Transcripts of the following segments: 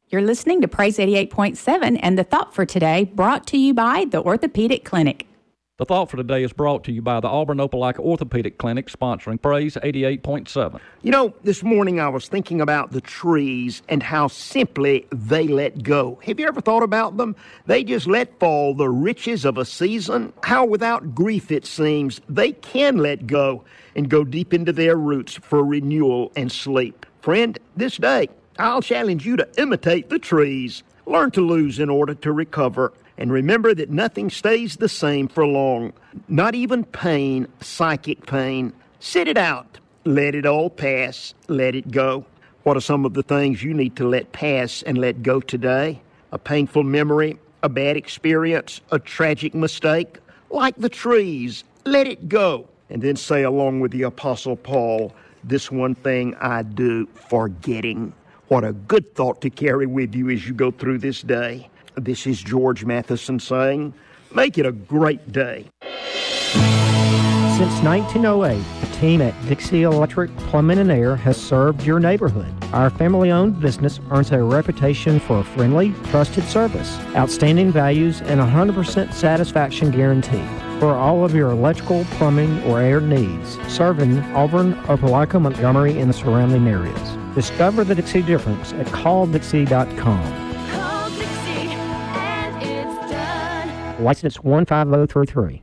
You're listening to Praise 88.7, and the thought for today brought to you by the Orthopedic Clinic. The thought for today is brought to you by the Auburn Opelika Orthopedic Clinic, sponsoring Praise 88.7. You know, this morning I was thinking about the trees and how simply they let go. Have you ever thought about them? They just let fall the riches of a season. How without grief, it seems, they can let go and go deep into their roots for renewal and sleep. Friend, this day, I'll challenge you to imitate the trees. Learn to lose in order to recover. And remember that nothing stays the same for long. Not even pain, psychic pain. Sit it out. Let it all pass. Let it go. What are some of the things you need to let pass and let go today? A painful memory, a bad experience, a tragic mistake? Like the trees, let it go. And then say along with the Apostle Paul, this one thing I do, forgetting. What a good thought to carry with you as you go through this day. This is George Matheson saying, make it a great day. Since 1908, the team at Dixie Electric Plumbing and Air has served your neighborhood. Our family-owned business earns a reputation for friendly, trusted service, outstanding values, and 100% satisfaction guarantee. For all of your electrical, plumbing, or air needs, serving Auburn, Opelika, Montgomery, and the surrounding areas. Discover the Dixie difference at calldixie.com. Call Dixie and it's done. License 15033.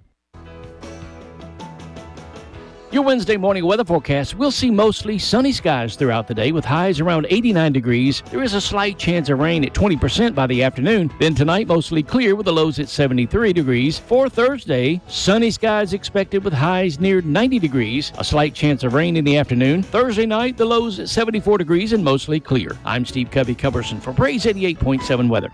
Your Wednesday morning weather forecast, we'll see mostly sunny skies throughout the day with highs around 89 degrees. There is a slight chance of rain at 20% by the afternoon. Then tonight, mostly clear with the lows at 73 degrees. For Thursday, sunny skies expected with highs near 90 degrees. A slight chance of rain in the afternoon. Thursday night, the lows at 74 degrees and mostly clear. I'm Steve Covey-Cumberson for Praise 88.7 Weather.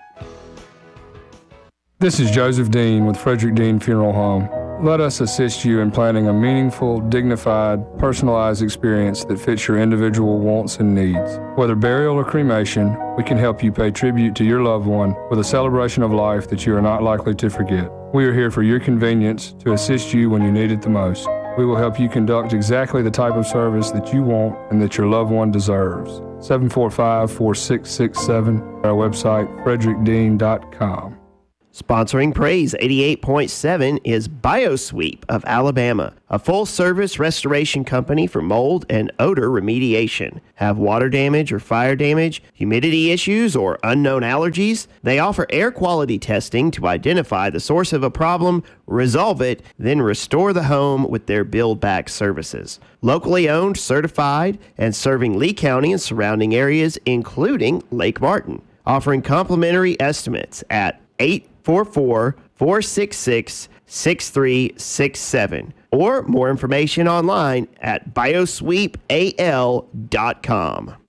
This is Joseph Dean with Frederick Dean Funeral Home. Let us assist you in planning a meaningful, dignified, personalized experience that fits your individual wants and needs. Whether burial or cremation, we can help you pay tribute to your loved one with a celebration of life that you are not likely to forget. We are here for your convenience to assist you when you need it the most. We will help you conduct exactly the type of service that you want and that your loved one deserves. 745-4667, our website, frederickdean.com. Sponsoring Praise 88.7 is BioSweep of Alabama, a full-service restoration company for mold and odor remediation. Have water damage or fire damage, humidity issues, or unknown allergies? They offer air quality testing to identify the source of a problem, resolve it, then restore the home with their build-back services. Locally owned, certified, and serving Lee County and surrounding areas, including Lake Martin. Offering complimentary estimates at 844-466-6367 or more information online at biosweepal.com.